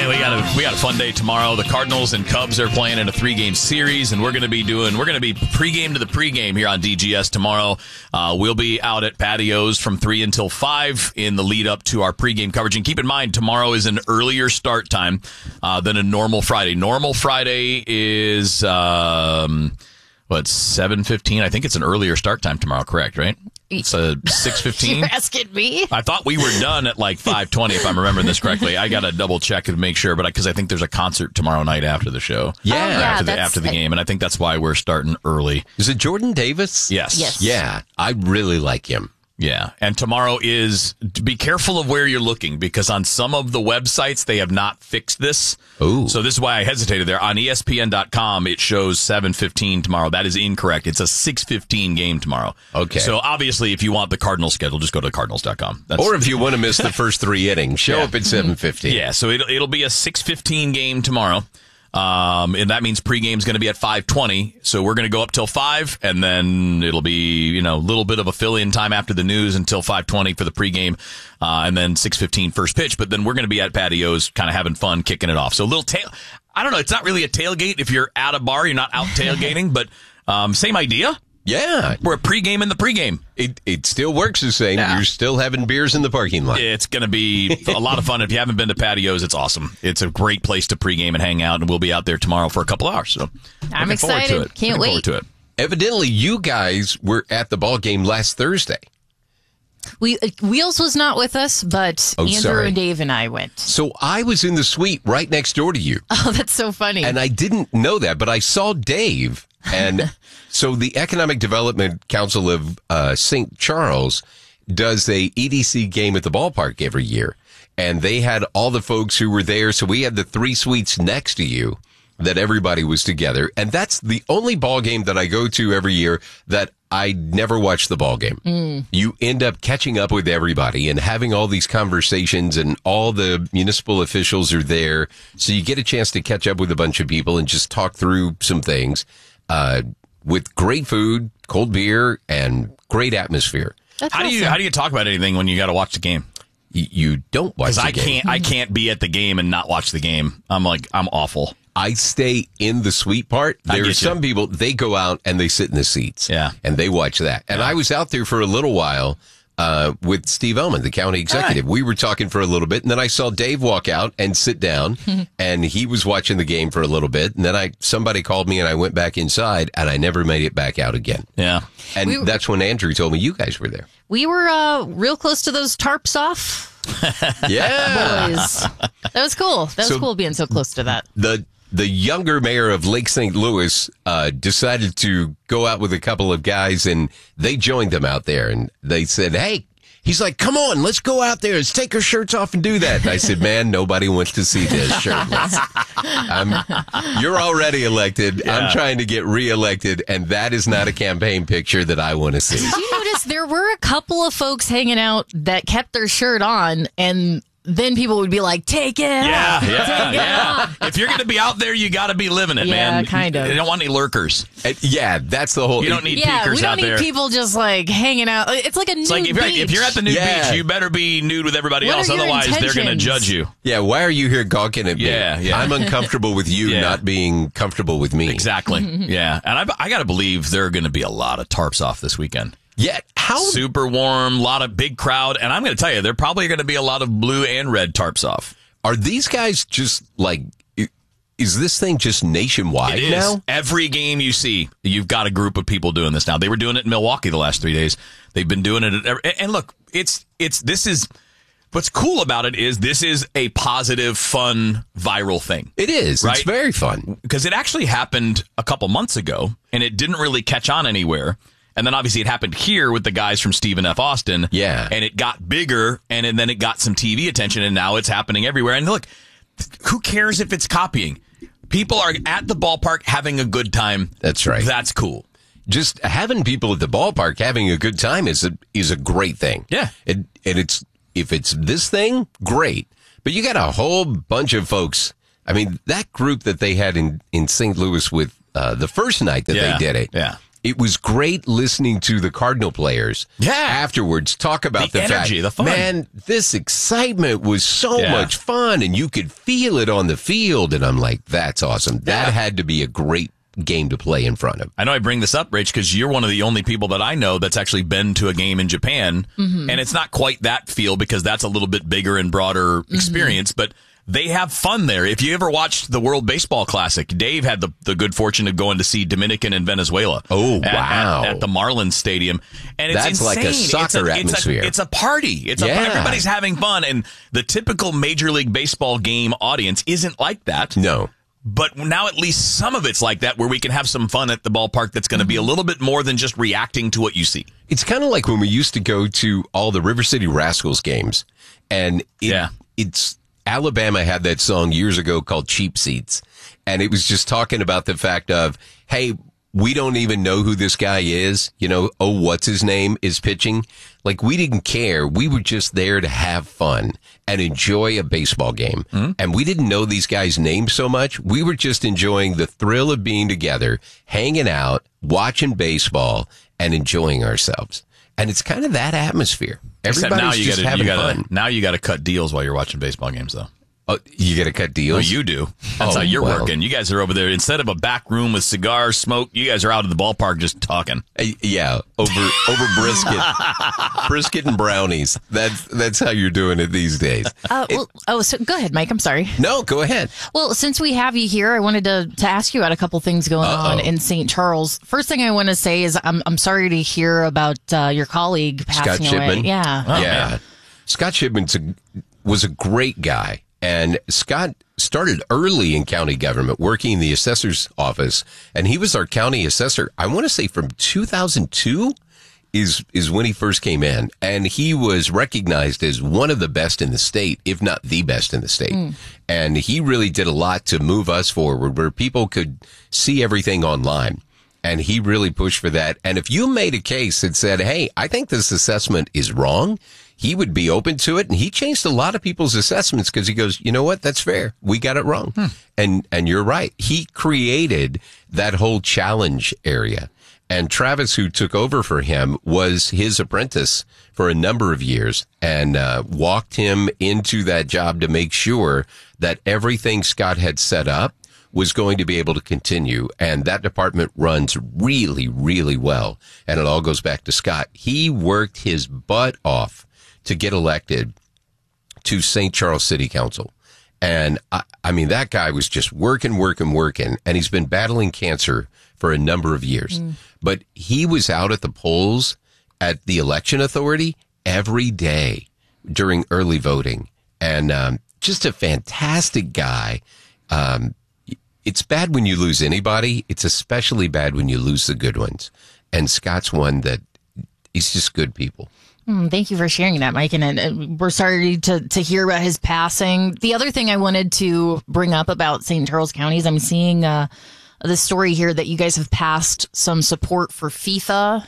Hey, we got a fun day tomorrow. The Cardinals and Cubs are playing in a 3-game series, and we're going to be pregame to the pregame here on DGS tomorrow. We'll be out at patios from 3 until 5 in the lead up to our pregame coverage. And keep in mind, tomorrow is an earlier start time than a normal Friday. Normal Friday is 7:15. I think it's an earlier start time tomorrow. Correct, right? It's 6:15. You're asking me? I thought we were done at like 5:20, if I'm remembering this correctly. I got to double check and make sure, but because I think there's a concert tomorrow night after the show. Yeah. After the game, and I think that's why we're starting early. Is it Jordan Davis? Yes. Yeah, I really like him. Yeah, and tomorrow is, be careful of where you're looking, because on some of the websites, they have not fixed this. Ooh. So this is why I hesitated there. On ESPN.com, it shows 7:15 tomorrow. That is incorrect. It's a 6:15 game tomorrow. Okay. So obviously, if you want the Cardinals schedule, just go to Cardinals.com. Or if you want to miss the first 3 innings, show up at 7:15. Yeah, so it'll be a 6:15 game tomorrow. And that means pregame's going to be at 5:20. So we're going to go up till 5, and then it'll be, a little bit of a fill-in time after the news until 5:20 for the pregame, and then 6:15 first pitch. But then we're going to be at patios, kind of having fun, kicking it off. So a little I don't know. It's not really a tailgate. If you're at a bar, you're not out tailgating, but same idea. Yeah. We're a pregame in the pregame. It still works the same. Yeah. You're still having beers in the parking lot. It's going to be a lot of fun. If you haven't been to patios, it's awesome. It's a great place to pregame and hang out, and we'll be out there tomorrow for a couple hours. So I'm excited. Can't wait. Forward to it. Evidently, you guys were at the ball game last Thursday. Wheels was not with us, but Andrew and Dave and I went. So I was in the suite right next door to you. Oh, that's so funny. And I didn't know that, but I saw Dave. And so the Economic Development Council of St. Charles does a EDC game at the ballpark every year. And they had all the folks who were there. So we had the 3 suites next to you that everybody was together. And that's the only ball game that I go to every year that I never watch the ball game. You end up catching up with everybody and having all these conversations, and all the municipal officials are there. So you get a chance to catch up with a bunch of people and just talk through some things. With great food, cold beer, and great atmosphere. How do you talk about anything when you got to watch the game? You don't watch the game. I can't be at the game and not watch the game. I'm awful. I stay in the suite part. There are some people, they go out and they sit in the seats. Yeah. And they watch that. And I was out there for a little while with Steve Ellman, the county executive. We were talking for a little bit, and then I saw Dave walk out and sit down, and he was watching the game for a little bit. And then somebody called me, and I went back inside, and I never made it back out again. Yeah. And that's when Andrew told me you guys were there. We were real close to those tarps off. Yeah. Boys. That was cool. That was cool being so close to that. The younger mayor of Lake St. Louis decided to go out with a couple of guys, and they joined them out there. And they said, hey, he's like, come on, let's go out there. Let's take our shirts off and do that. And I said, man, nobody wants to see this shirtless. You're already elected. Yeah. I'm trying to get reelected, and that is not a campaign picture that I want to see. Did you notice there were a couple of folks hanging out that kept their shirt on, and then people would be like, take it off. Take it off. If you're going to be out there, you got to be living it, man. Yeah, kind of. You don't want any lurkers. That's the whole... You don't need peekers out there. We don't need people just like hanging out. It's like a nude beach. If you're at the nude beach, you better be nude with everybody else. Otherwise, they're going to judge you. Yeah, why are you here gawking at me? Yeah. I'm uncomfortable with you not being comfortable with me. Exactly. Yeah. And I got to believe there are going to be a lot of tarps off this weekend. Yeah, super warm, a lot of big crowd, and I'm going to tell you, there probably going to be a lot of blue and red tarps off. Are these guys just like? Is this thing just nationwide now? Every game you see, you've got a group of people doing this now. They were doing it in Milwaukee the last 3 days. They've been doing it, and look, this is. What's cool about it is this is a positive, fun, viral thing. It is. Right? It's very fun because it actually happened a couple months ago, and it didn't really catch on anywhere. And then obviously it happened here with the guys from Stephen F. Austin. Yeah. And it got bigger, and then it got some TV attention, and now it's happening everywhere. And look, who cares if it's copying? People are at the ballpark having a good time. That's right. That's cool. Just having people at the ballpark having a good time is a great thing. Yeah. And if it's this thing, great. But you got a whole bunch of folks. I mean, that group that they had in St. Louis with the first night that they did it. Yeah. it was great listening to the Cardinal players afterwards talk about the energy, fact, the fun. Man, this excitement was so much fun, and you could feel it on the field. And I'm like, that's awesome. That had to be a great game to play in front of. I know I bring this up, Rach, because you're one of the only people that I know that's actually been to a game in Japan, and it's not quite that feel because that's a little bit bigger and broader experience, but they have fun there. If you ever watched the World Baseball Classic, Dave had the good fortune of going to see Dominican and Venezuela. Oh, wow. At the Marlins Stadium. And it's That's insane. like a soccer atmosphere. It's a party. Everybody's having fun, and the typical Major League Baseball game audience isn't like that. No. But now at least some of it's like that, where we can have some fun at the ballpark that's going to be a little bit more than just reacting to what you see. It's kind of like when we used to go to all the River City Rascals games, and it's Alabama had that song years ago called Cheap Seats, and it was just talking about the fact of, hey, we don't even know who this guy is. You know, what's his name is pitching. Like, we didn't care. We were just there to have fun and enjoy a baseball game. And we didn't know these guys' names so much. We were just enjoying the thrill of being together, hanging out, watching baseball, and enjoying ourselves. And it's kind of that atmosphere. Everybody's just having fun. Now you got to cut deals while you're watching baseball games, though. Oh, you got to cut deals? Well, you do. That's how you're working. You guys are over there. Instead of a back room with cigars, smoke, you guys are out in the ballpark just talking. Yeah, over brisket. Brisket and brownies. That's how you're doing it these days. So go ahead, Mike. I'm sorry. No, go ahead. Well, since we have you here, I wanted to ask you about a couple things going on in St. Charles. First thing I want to say is I'm sorry to hear about your colleague passing Scott away. Shipman. Yeah. Yeah. Scott Shipman was a great guy. And Scott started early in county government, working in the assessor's office, and he was our county assessor. I want to say from 2002 is when he first came in, and he was recognized as one of the best in the state, if not the best in the state. And he really did a lot to move us forward, where people could see everything online. And he really pushed for that. And if you made a case that said, hey, I think this assessment is wrong, he would be open to it. And he changed a lot of people's assessments because he goes, you know what? That's fair. We got it wrong. And you're right. He created that whole challenge area. And Travis, who took over for him, was his apprentice for a number of years and walked him into that job to make sure that everything Scott had set up was going to be able to continue. And that department runs really, really well. And it all goes back to Scott. He worked his butt off to get elected to St. Charles City Council. And I mean, that guy was just working. And he's been battling cancer for a number of years. But he was out at the polls at the election authority every day during early voting. And just a fantastic guy. It's bad when you lose anybody. It's especially bad when you lose the good ones. And Scott's one that he's just good people. Thank you for sharing that, Mike. And we're sorry to hear about his passing. The other thing I wanted to bring up about St. Charles County is I'm seeing the story here that you guys have passed some support for FIFA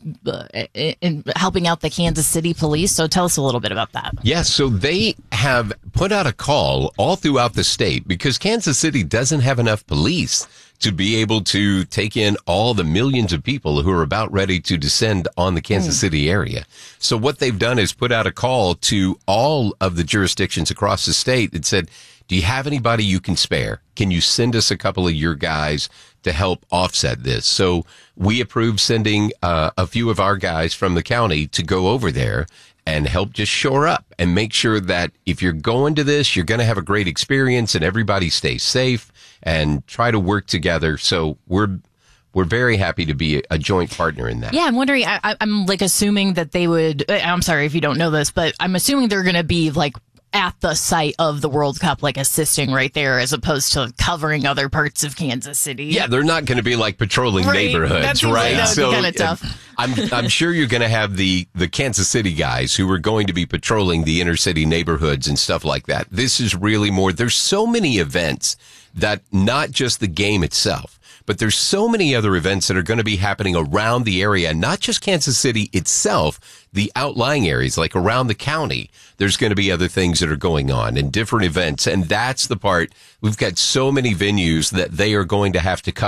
in helping out the Kansas City police. So tell us a little bit about that. Yes, so they have put out a call all throughout the state because Kansas City doesn't have enough police to be able to take in all the millions of people who are about ready to descend on the Kansas City area. So what they've done is put out a call to all of the jurisdictions across the state that said, do you have anybody you can spare? Can you send us a couple of your guys to help offset this? So we approved sending a few of our guys from the county to go over there and help just shore up and make sure that if you're going to this, you're going to have a great experience and everybody stays safe and try to work together. So we're very happy to be a joint partner in that. Yeah, I'm wondering, I'm like assuming that they would, I'm sorry if you don't know this, but I'm assuming they're going to be like at the site of the World Cup, like assisting right there as opposed to covering other parts of Kansas City. Yeah, they're not going to be like patrolling neighborhoods, right? That would be kind of tough. I'm sure you're going to have the Kansas City guys who are going to be patrolling the inner city neighborhoods and stuff like that. This is really more, there's so many events that not just the game itself, but there's so many other events that are going to be happening around the area, not just Kansas City itself, the outlying areas, like around the county. There's going to be other things that are going on and different events. And that's the part. We've got so many venues that they are going to have to cover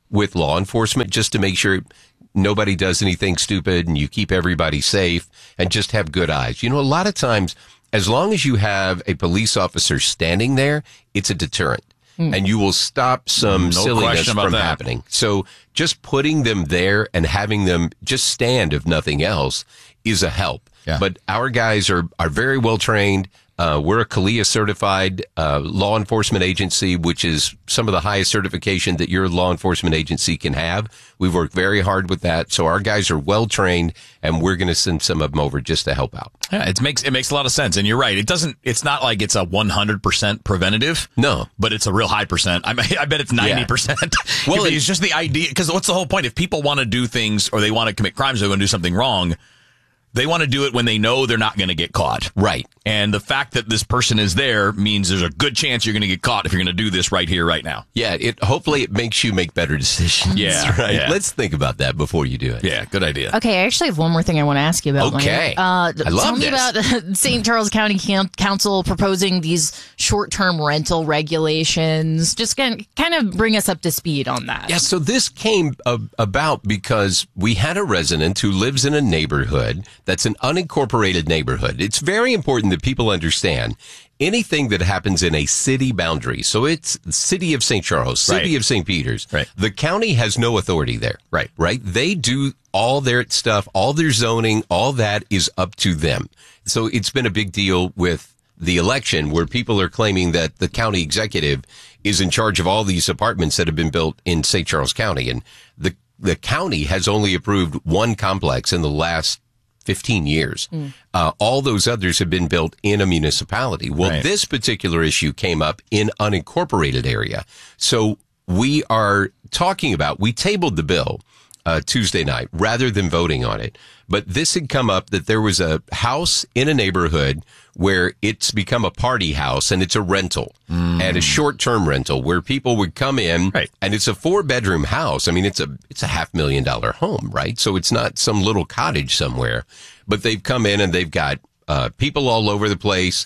with law enforcement just to make sure nobody does anything stupid and you keep everybody safe and just have good eyes. You know, a lot of times, as long as you have a police officer standing there, it's a deterrent. And you will stop some silliness from happening. So just putting them there and having them just stand, if nothing else, is a help. Yeah. But our guys are very well trained. We're a CALEA certified law enforcement agency, which is some of the highest certification that your law enforcement agency can have. We've worked very hard with that. So our guys are well trained, and we're going to send some of them over just to help out. Yeah, it makes a lot of sense. And you're right. It's not like it's a 100% preventative. No. But it's a real high percent. I bet it's 90%. Well, it's just the idea, because what's the whole point? If people want to do things or they want to commit crimes, they want to do something wrong, they want to do it when they know they're not going to get caught. Right. And the fact that this person is there means there's a good chance you're going to get caught if you're going to do this right here, right now. Yeah. Hopefully it makes you make better decisions. Yeah. Right. Yeah. Let's think about that before you do it. Yeah. Good idea. Okay. I actually have one more thing I want to ask you about. Okay. I love tell me this. about St. Charles County Council proposing these short-term rental regulations. Just kind of bring us up to speed on that. Yeah, so this came about because we had a resident who lives in a neighborhood that's an unincorporated neighborhood. It's very important that people understand anything that happens in a city boundary. So it's city of St. Charles, city of St. Peters. Right. The county has no authority there. Right. They do all their stuff, all their zoning, all that is up to them. So it's been a big deal with the election where people are claiming that the county executive is in charge of all these apartments that have been built in St. Charles County. And the county has only approved one complex in the last 15 years. All those others have been built in a municipality. Well, this particular issue came up in unincorporated area. So we are talking about, we tabled the bill Tuesday night rather than voting on it. But this had come up that there was a house in a neighborhood where it's become a party house and it's a rental and a short-term rental where people would come in and it's a 4-bedroom house. I mean, it's a $500,000 home, right? So it's not some little cottage somewhere, but they've come in and they've got people all over the place,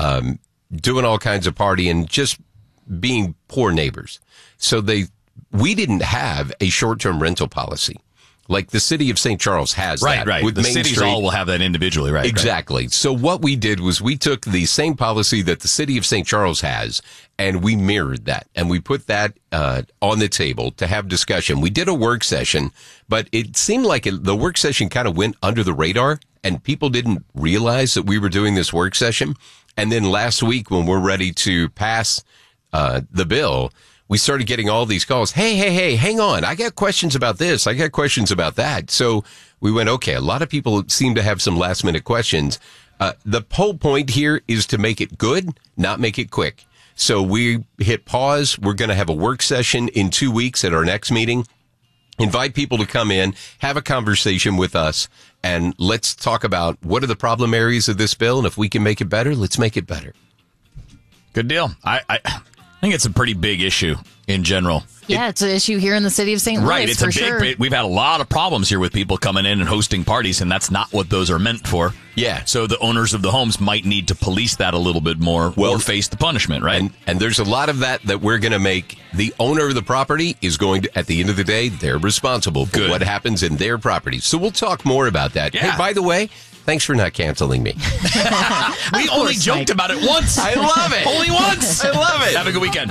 doing all kinds of partying, just being poor neighbors. So we didn't have a short-term rental policy. Like the city of St. Charles has that. Right. With the Main cities Street. all will have that individually, right? Exactly. So what we did was we took the same policy that the city of St. Charles has, and we mirrored that. And we put that on the table to have discussion. We did a work session, but it seemed like the work session kind of went under the radar, and people didn't realize that we were doing this work session. And then last week, when we're ready to pass the bill, we started getting all these calls. Hey, hang on. I got questions about this. I got questions about that. So we went, okay, a lot of people seem to have some last minute questions. The whole point here is to make it good, not make it quick. So we hit pause. We're going to have a work session in 2 weeks at our next meeting. Invite people to come in, have a conversation with us, and let's talk about what are the problem areas of this bill. And if we can make it better, let's make it better. Good deal. I think it's a pretty big issue in general. Yeah, it's an issue here in the city of St. Louis. Right, it's for a big. We've had a lot of problems here with people coming in and hosting parties, and that's not what those are meant for. Yeah. So the owners of the homes might need to police that a little bit more or face the punishment, right? And there's a lot of that we're going to make. The owner of the property is going to, at the end of the day, they're responsible for what happens in their property. So we'll talk more about that. Yeah. Hey, by the way, thanks for not canceling me. We only joked about it once. I love it. Only once. I love it. Have a good weekend.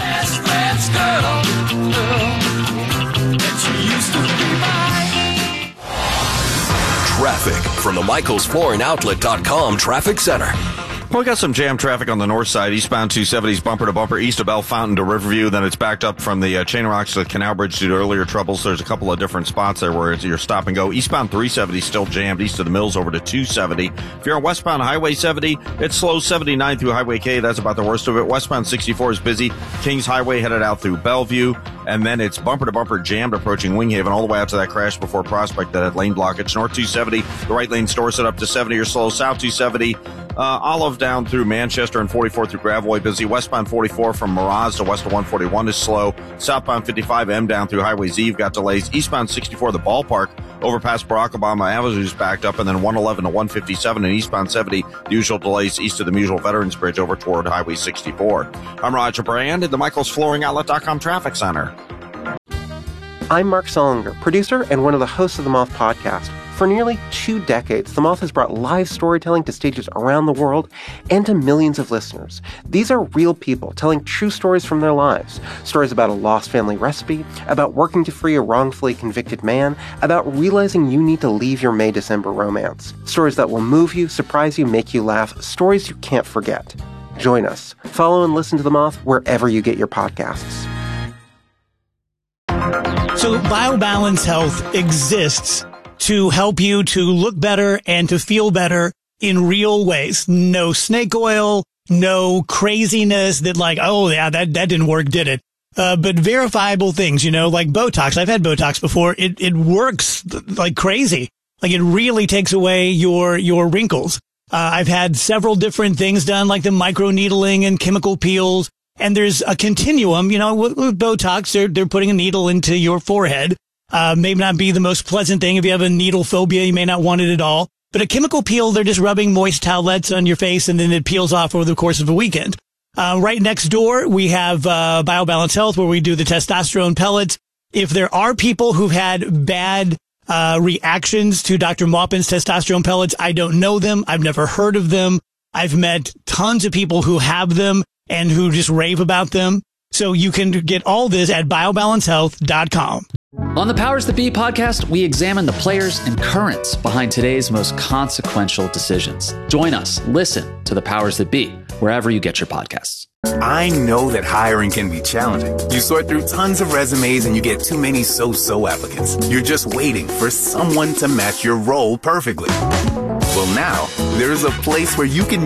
Traffic from the MichaelsFlooringOutlet.com Traffic Center. Well, we got some jam traffic on the north side, eastbound 270's bumper to bumper, east of Bell Fountain to Riverview. Then it's backed up from the Chain Rocks to the Canal Bridge due to earlier troubles. There's a couple of different spots there where it's your stop and go. Eastbound 370 still jammed east of the Mills over to 270. If you're on westbound Highway 70, it slows 79 through Highway K. That's about the worst of it. Westbound 64 is busy. Kings Highway headed out through Bellevue. And then it's bumper to bumper jammed approaching Winghaven all the way out to that crash before Prospect that had lane blockage. North 270, the right lane stores it up to 70 or slow. South 270, Olive down through Manchester and 44 through Gravois busy. Westbound 44 from Miraz to west of 141 is slow. Southbound 55M down through Highway Z, you've got delays. Eastbound 64, the ballpark, over past Barack Obama Avenue is backed up. And then 111 to 157 and eastbound 70, the usual delays east of the Musial Veterans Bridge over toward Highway 64. I'm Roger Brand at the MichaelsFlooringOutlet.com Traffic Center. I'm Mark Solinger, producer and one of the hosts of the Moth podcast. For nearly 2 decades, The Moth has brought live storytelling to stages around the world and to millions of listeners. These are real people telling true stories from their lives. Stories about a lost family recipe, about working to free a wrongfully convicted man, about realizing you need to leave your May-December romance. Stories that will move you, surprise you, make you laugh. Stories you can't forget. Join us. Follow and listen to The Moth wherever you get your podcasts. So BioBalance Health exists to help you to look better and to feel better in real ways. No snake oil, no craziness that like, oh yeah, that didn't work, did it? But verifiable things, like Botox. I've had Botox before. It works like crazy. Like it really takes away your wrinkles. I've had several different things done, like the microneedling and chemical peels. And there's a continuum, with Botox, they're putting a needle into your forehead. May not be the most pleasant thing. If you have a needle phobia, you may not want it at all. But a chemical peel, they're just rubbing moist towelettes on your face and then it peels off over the course of a weekend. Right next door, we have BioBalance Health where we do the testosterone pellets. If there are people who've had bad reactions to Dr. Maupin's testosterone pellets, I don't know them. I've never heard of them. I've met tons of people who have them and who just rave about them. So you can get all this at biobalancehealth.com. On the Powers That Be podcast, we examine the players and currents behind today's most consequential decisions. Join us. Listen to the Powers That Be wherever you get your podcasts. I know that hiring can be challenging. You sort through tons of resumes and you get too many so-so applicants. You're just waiting for someone to match your role perfectly. Well, now there's a place where you can